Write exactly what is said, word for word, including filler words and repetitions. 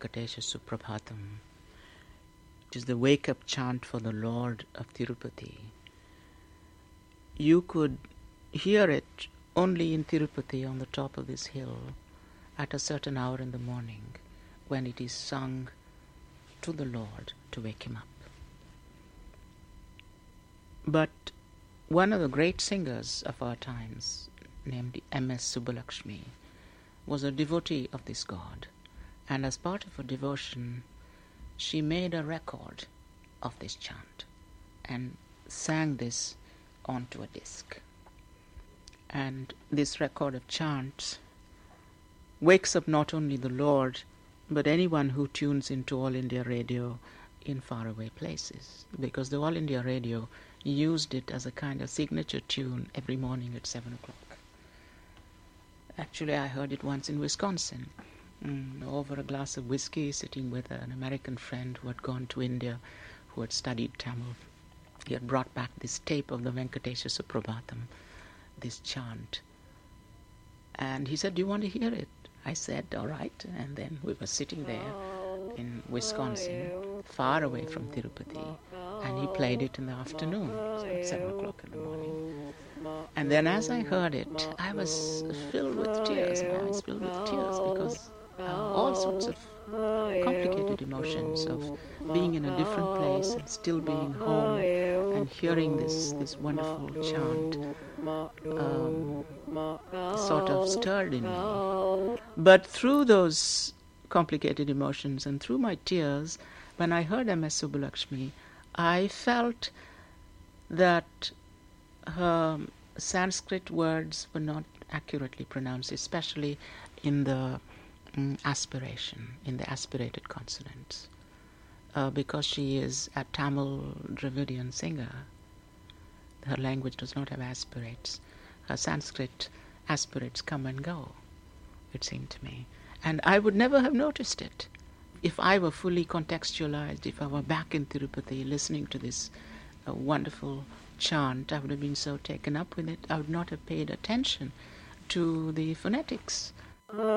Venkatesha Suprabhatam. It is the wake-up chant for the Lord of Tirupati. You could hear it only in Tirupati on the top of this hill at a certain hour in the morning when it is sung to the Lord to wake him up. But one of the great singers of our times, named M S Subbulakshmi, was a devotee of this god, and as part of her devotion, she made a record of this chant and sang this onto a disc. And this record of chants wakes up not only the Lord, but anyone who tunes into All India Radio in faraway places, because the All India Radio used it as a kind of signature tune every morning at seven o'clock. Actually, I heard it once in Wisconsin, mm, over a glass of whiskey, sitting with an American friend who had gone to India, who had studied Tamil. He had brought back this tape of the Venkatesha Suprabhatam, this chant. And he said, "Do you want to hear it?" I said, "All right." And then we were sitting there in Wisconsin, far away from Tirupati, and he played it in the afternoon, so at seven o'clock in the morning. And then as I heard it, I was filled with tears, my eyes filled with tears, because uh, all sorts of complicated emotions of being in a different place and still being home and hearing this, this wonderful chant um, sort of stirred in me. But through those complicated emotions and through my tears, when I heard M S Subbulakshmi, I felt that her Sanskrit words were not accurately pronounced, especially in the mm, aspiration, in the aspirated consonants. Uh, because she is a Tamil Dravidian singer, her language does not have aspirates. Her Sanskrit aspirates come and go, it seemed to me. And I would never have noticed it if I were fully contextualized, if I were back in Tirupati listening to this uh, wonderful chant. I would have been so taken up with it, I would not have paid attention to the phonetics.